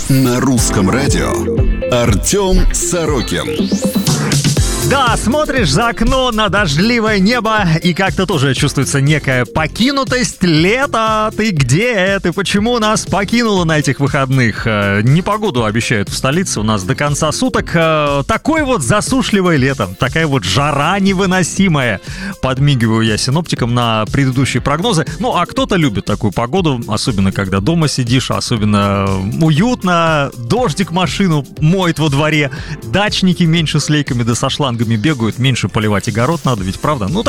На русском радио Артем Сорокин. Да, смотришь за окно на дождливое небо, и как-то тоже чувствуется некая покинутость. Лето, ты где? Ты почему нас покинула на этих выходных? Непогоду обещают в столице у нас до конца суток. Такое вот засушливое лето, такая вот жара невыносимая. Подмигиваю я синоптикам на предыдущие прогнозы. Ну, а кто-то любит такую погоду, особенно когда дома сидишь, особенно уютно. Дождик машину моет во дворе, дачники меньше с лейками да со шлангами бегают, меньше поливать огород надо, ведь правда? Ну,